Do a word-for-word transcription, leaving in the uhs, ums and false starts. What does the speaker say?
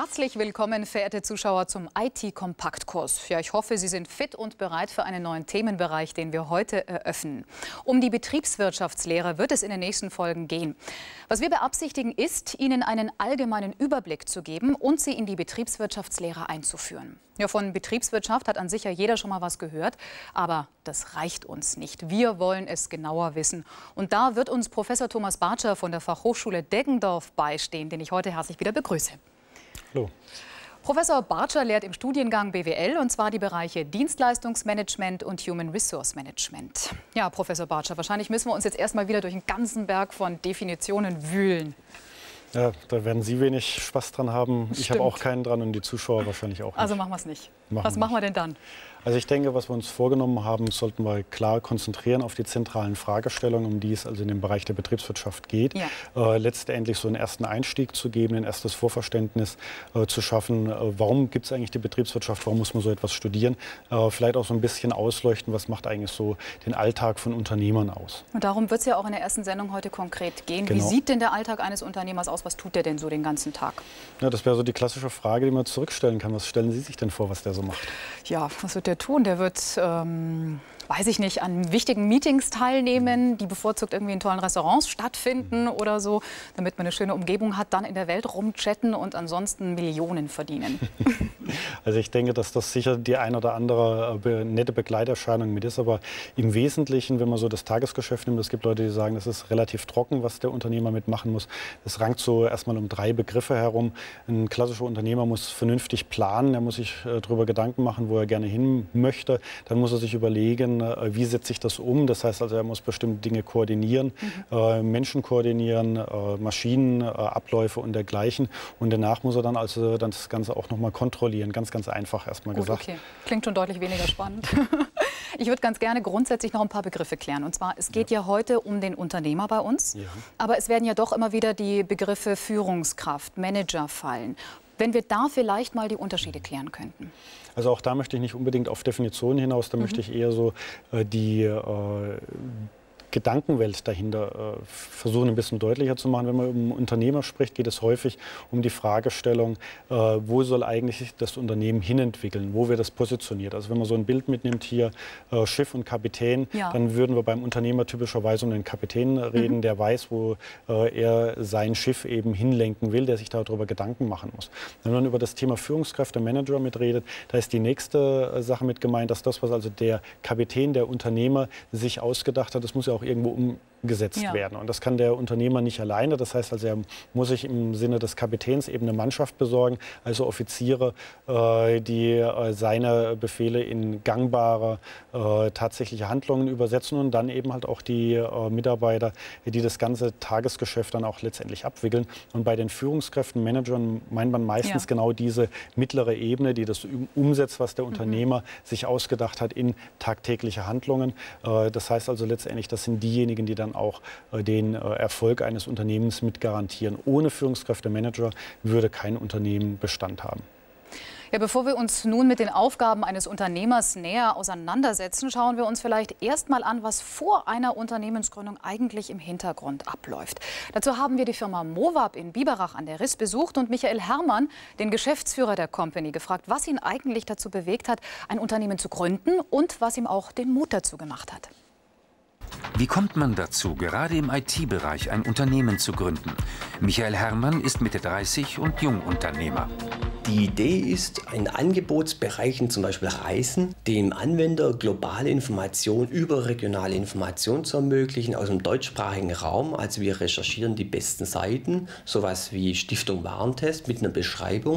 Herzlich willkommen, verehrte Zuschauer, zum I T-Kompaktkurs. Ja, ich hoffe, Sie sind fit und bereit für einen neuen Themenbereich, den wir heute eröffnen. Um die Betriebswirtschaftslehre wird es in den nächsten Folgen gehen. Was wir beabsichtigen, ist, Ihnen einen allgemeinen Überblick zu geben und Sie in die Betriebswirtschaftslehre einzuführen. Ja, von Betriebswirtschaft hat an sich ja jeder schon mal was gehört, aber das reicht uns nicht. Wir wollen es genauer wissen. Und da wird uns Professor Thomas Bartscher von der Fachhochschule Deggendorf beistehen, den ich heute herzlich wieder begrüße. Hallo. Professor Bartscher lehrt im Studiengang B W L, und zwar die Bereiche Dienstleistungsmanagement und Human Resource Management. Ja, Professor Bartscher, wahrscheinlich müssen wir uns jetzt erstmal wieder durch einen ganzen Berg von Definitionen wühlen. Ja, da werden Sie wenig Spaß dran haben. Stimmt. Ich habe auch keinen dran und die Zuschauer wahrscheinlich auch nicht. Also machen wir es nicht. Machen Was wir machen wir nicht. denn dann? Also ich denke, was wir uns vorgenommen haben, sollten wir klar konzentrieren auf die zentralen Fragestellungen, um die es also in dem Bereich der Betriebswirtschaft geht. Ja. Äh, letztendlich so einen ersten Einstieg zu geben, ein erstes Vorverständnis äh, zu schaffen. Äh, warum gibt es eigentlich die Betriebswirtschaft? Warum muss man so etwas studieren? Äh, vielleicht auch so ein bisschen ausleuchten, was macht eigentlich so den Alltag von Unternehmern aus. Und darum wird es ja auch in der ersten Sendung heute konkret gehen. Genau. Wie sieht denn der Alltag eines Unternehmers aus? Was tut der denn so den ganzen Tag? Ja, das wäre so die klassische Frage, die man zurückstellen kann. Was stellen Sie sich denn vor, was der so macht? Ja, was wird der tun? Der wird, ähm, weiß ich nicht, an wichtigen Meetings teilnehmen, die bevorzugt irgendwie in tollen Restaurants stattfinden oder so, damit man eine schöne Umgebung hat, dann in der Welt rumchatten und ansonsten Millionen verdienen. Also ich denke, dass das sicher die ein oder andere äh, nette Begleiterscheinung mit ist, aber im Wesentlichen, wenn man so das Tagesgeschäft nimmt, es gibt Leute, die sagen, das ist relativ trocken, was der Unternehmer mitmachen muss. Es rankt so erstmal um drei Begriffe herum. Ein klassischer Unternehmer muss vernünftig planen, er muss sich äh, darüber Gedanken machen, wo er gerne hin möchte. Dann muss er sich überlegen, äh, wie setze ich das um. Das heißt also, er muss bestimmte Dinge koordinieren, mhm. äh, Menschen koordinieren, äh, Maschinen, äh, Abläufe und dergleichen. Und danach muss er dann also dann das Ganze auch noch mal kontrollieren. Ganz, ganz einfach erstmal Gut, gesagt. Okay. Klingt schon deutlich weniger spannend. Ich würde ganz gerne grundsätzlich noch ein paar Begriffe klären. Und zwar, es geht ja, ja heute um den Unternehmer bei uns. Ja. Aber es werden ja doch immer wieder die Begriffe Führungskraft, Manager fallen. Wenn wir da vielleicht mal die Unterschiede klären könnten. Also auch da möchte ich nicht unbedingt auf Definitionen hinaus. Da mhm. möchte ich eher so äh, die äh, Gedankenwelt dahinter äh, versuchen ein bisschen deutlicher zu machen. Wenn man um Unternehmer spricht, geht es häufig um die Fragestellung, äh, wo soll eigentlich das Unternehmen hinentwickeln, wo wird das positioniert. Also wenn man so ein Bild mitnimmt hier, äh, Schiff und Kapitän, ja. dann würden wir beim Unternehmer typischerweise um den Kapitän reden, mhm. der weiß, wo äh, er sein Schiff eben hinlenken will, der sich darüber Gedanken machen muss. Wenn man über das Thema Führungskräfte, Manager mitredet, da ist die nächste äh, Sache mit gemeint, dass das, was also der Kapitän, der Unternehmer sich ausgedacht hat, das muss ja auch irgendwo umgesetzt ja. werden. Und das kann der Unternehmer nicht alleine. Das heißt also, er muss sich im Sinne des Kapitäns eben eine Mannschaft besorgen, also Offiziere, äh, die äh, seine Befehle in gangbare, äh, tatsächliche Handlungen übersetzen und dann eben halt auch die äh, Mitarbeiter, die das ganze Tagesgeschäft dann auch letztendlich abwickeln. Und bei den Führungskräften, Managern meint man meistens ja. genau diese mittlere Ebene, die das umsetzt, was der Unternehmer mhm. sich ausgedacht hat in tagtägliche Handlungen. Äh, das heißt also letztendlich, das sind diejenigen, die dann auch äh, den äh, Erfolg eines Unternehmens mit garantieren. Ohne Führungskräfte, Manager würde kein Unternehmen Bestand haben. Ja, bevor wir uns nun mit den Aufgaben eines Unternehmers näher auseinandersetzen, schauen wir uns vielleicht erst mal an, was vor einer Unternehmensgründung eigentlich im Hintergrund abläuft. Dazu haben wir die Firma Mowab in Biberach an der Riß besucht und Michael Herrmann, den Geschäftsführer der Company, gefragt, was ihn eigentlich dazu bewegt hat, ein Unternehmen zu gründen und was ihm auch den Mut dazu gemacht hat. Wie kommt man dazu, gerade im I T-Bereich ein Unternehmen zu gründen? Michael Herrmann ist Mitte dreißig und Jungunternehmer. Die Idee ist, in Angebotsbereichen, zum Beispiel Reisen, dem Anwender globale Informationen, überregionale Informationen zu ermöglichen aus dem deutschsprachigen Raum. Also wir recherchieren die besten Seiten, sowas wie Stiftung Warentest mit einer Beschreibung.